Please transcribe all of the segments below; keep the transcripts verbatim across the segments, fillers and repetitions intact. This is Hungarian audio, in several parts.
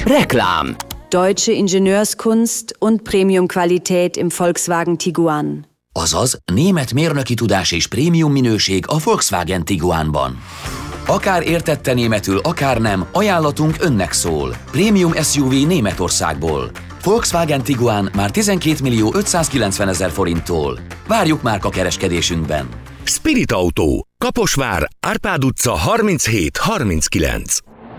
Reklám. Deutsche Ingenieurskunst und Premium-Qualität im Volkswagen Tiguan. Azaz, német mérnöki tudás és prémium minőség a Volkswagen Tiguanban. Akár értette németül, akár nem, ajánlatunk önnek szól. Prémium es u vé Németországból. Volkswagen Tiguan már tizenkét millió ötszázkilencvenezer forinttól. Várjuk márka kereskedésünkben. Spirit Autó, Kaposvár, Árpád utca harminchét harminckilenc.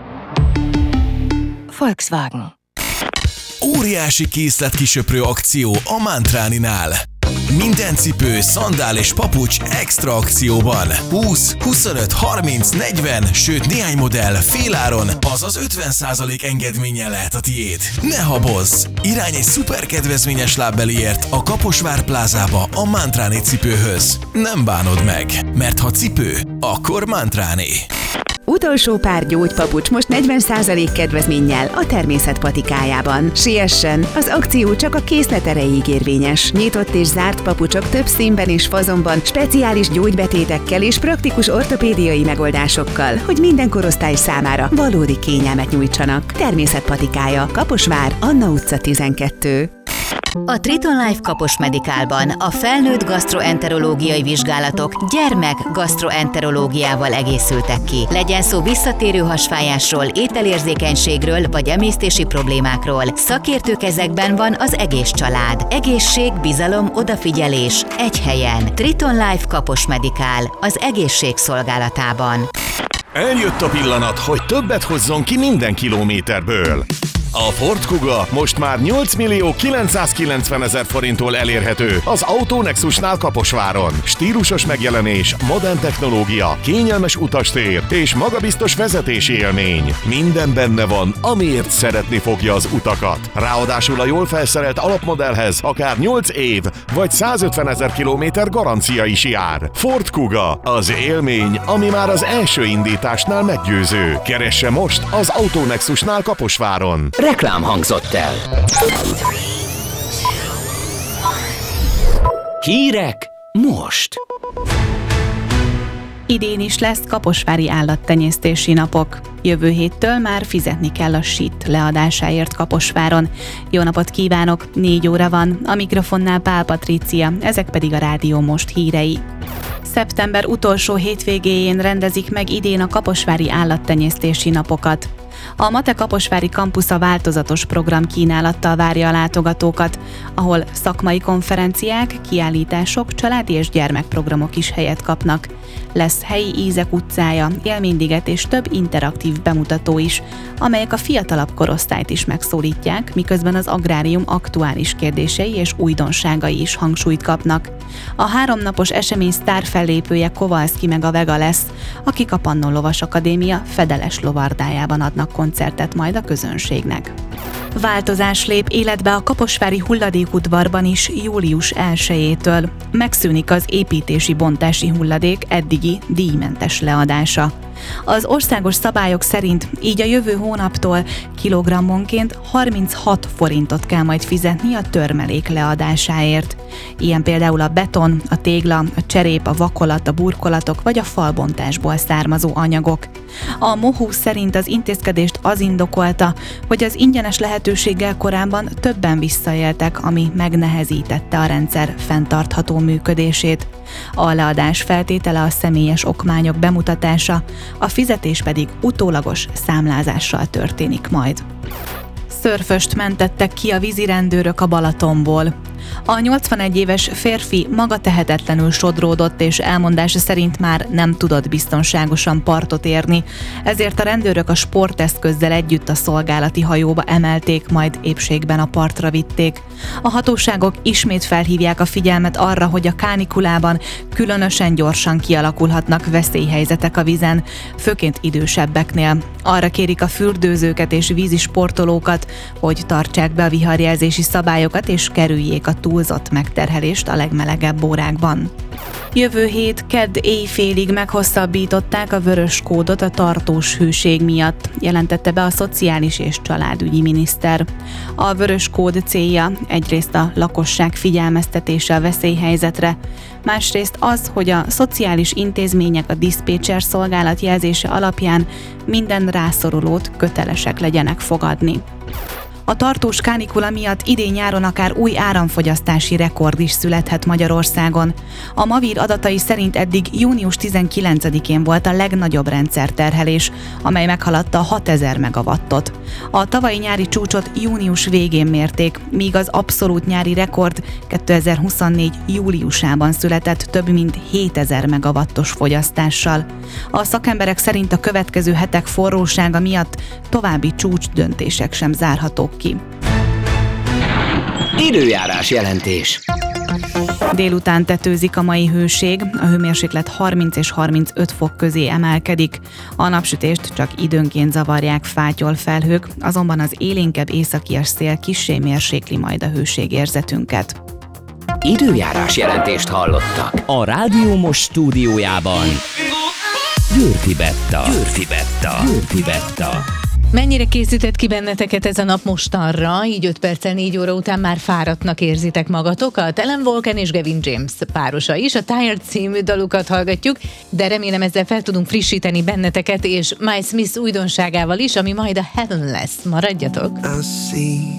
Volkswagen. Óriási készletkisöprő akció a Mantráninál. Minden cipő, szandál és papucs extra akcióban. húsz, huszonöt, harminc, negyven, sőt néhány modell féláron, azaz ötven százalék engedménnyel lehet a tiéd. Ne habozz! Irány egy szuper kedvezményes lábbeliért a Kaposvár plázába a Mantráni cipőhöz. Nem bánod meg, mert ha cipő, akkor Mantráni. Utolsó pár gyógypapucs most negyven százalék kedvezménnyel a Természet patikájában. Siessen! Az akció csak a készlet erejéig érvényes. Nyitott és zárt papucsok több színben és fazonban, speciális gyógybetétekkel és praktikus ortopédiai megoldásokkal, hogy minden korosztály számára valódi kényelmet nyújtsanak. Természet patikája, Kaposvár, Anna utca tizenkettő. A Triton Life Kapos Medikálban a felnőtt gasztroenterológiai vizsgálatok gyermek gasztroenterológiával egészültek ki. Legyen szó visszatérő hasfájásról, ételérzékenységről vagy emésztési problémákról. Szakértő kezekben van az egész család. Egészség, bizalom, odafigyelés egy helyen. Triton Life Kapos Medikál az egészség szolgálatában. Eljött a pillanat, hogy többet hozzon ki minden kilométerből. A Ford Kuga most már nyolc millió kilencszázkilencvenezer forinttól elérhető az Autonexusnál Kaposváron. Stílusos megjelenés, modern technológia, kényelmes utastér és magabiztos vezetési élmény. Minden benne van, amiért szeretni fogja az utakat. Ráadásul a jól felszerelt alapmodellhez akár nyolc év vagy százötvenezer kilométer garancia is jár. Ford Kuga, az élmény, ami már az első indításnál meggyőző. Keresse most az Autonexusnál Kaposváron. Reklám hangzott el. Hírek most. Idén is lesz kaposvári állattenyésztési napok. Jövő héttől már fizetni kell a sít leadásáért Kaposváron. Jó napot kívánok, négy óra van, a mikrofonnál Pál Patrícia, ezek pedig a Rádió Most hírei. Szeptember utolsó hétvégéjén rendezik meg idén a kaposvári állattenyésztési napokat. A Mate Kaposvári Campusza változatos program kínálattal várja a látogatókat, ahol szakmai konferenciák, kiállítások, családi és gyermekprogramok is helyet kapnak. Lesz helyi ízek utcája, élményliget és több interaktív bemutató is, amelyek a fiatalabb korosztályt is megszólítják, miközben az agrárium aktuális kérdései és újdonságai is hangsúlyt kapnak. A háromnapos esemény sztárfellépője Kovalszki meg a Vega lesz, akik a Pannon Lovas Akadémia fedeles lovardájában adnak koncertet majd a közönségnek. Változás lép életbe a kaposvári hulladékudvarban is július elsejétől. Megszűnik az építési bontási hulladék eddigi díjmentes leadása. Az országos szabályok szerint így a jövő hónaptól kilogrammonként harminchat forintot kell majd fizetni a törmelék leadásáért. Ilyen például a beton, a tégla, a cserép, a vakolat, a burkolatok vagy a falbontásból származó anyagok. A MOHU szerint az intézkedést az indokolta, hogy az ingyenes lehetőséggel korábban többen visszaéltek, ami megnehezítette a rendszer fenntartható működését. A leadás feltétele a személyes okmányok bemutatása, a fizetés pedig utólagos számlázással történik majd. Szörföst mentettek ki a vízirendőrök a Balatonból. A nyolcvanegy éves férfi magatehetetlenül sodródott, és elmondása szerint már nem tudott biztonságosan partot érni, ezért a rendőrök a sporteszközzel együtt a szolgálati hajóba emelték, majd épségben a partra vitték. A hatóságok ismét felhívják a figyelmet arra, hogy a kánikulában különösen gyorsan kialakulhatnak veszélyhelyzetek a vízen, főként idősebbeknél. Arra kérik a fürdőzőket és vízisportolókat, hogy tartsák be a viharjelzési szabályokat és kerüljék a túlzott megterhelést a legmelegebb órákban. Jövő hét kedd éjfélig meghosszabbították a vörös kódot a tartós hőség miatt, jelentette be a Szociális és Családügyi Miniszter. A vörös kód célja egyrészt a lakosság figyelmeztetése a veszélyhelyzetre, másrészt az, hogy a szociális intézmények a diszpécser szolgálat jelzése alapján minden rászorulót kötelesek legyenek fogadni. A tartós kánikula miatt idén nyáron akár új áramfogyasztási rekord is születhet Magyarországon. A Mavír adatai szerint eddig június tizenkilencedikén volt a legnagyobb rendszerterhelés, amely meghaladta hatezer megawattot. A tavalyi nyári csúcsot június végén mérték, míg az abszolút nyári rekord kétezer-huszonnégy júliusában született több mint hétezer megawattos fogyasztással. A szakemberek szerint a következő hetek forrósága miatt további csúcs döntések sem zárhatók ki. Időjárás jelentés. Délután tetőzik a mai hőség, a hőmérséklet harminc és harmincöt fok közé emelkedik. A napsütést csak időnként zavarják fátyolfelhők, azonban az élénkebb északias szél kissé mérsékli majd a hőségérzetünket. Időjárás jelentést hallottak. A Rádió Most stúdiójában Győrfi Betta. Győrfi Betta. Győrfi Betta. Mennyire készített ki benneteket ez a nap mostanra? Így öt perccel négy óra után már fáradtnak érzitek magatokat? Ellen Walken és Gavin James párosa is, a Tired című dalukat hallgatjuk, de remélem ezzel fel tudunk frissíteni benneteket, és Miles Smith újdonságával is, ami majd a Heaven lesz. Maradjatok!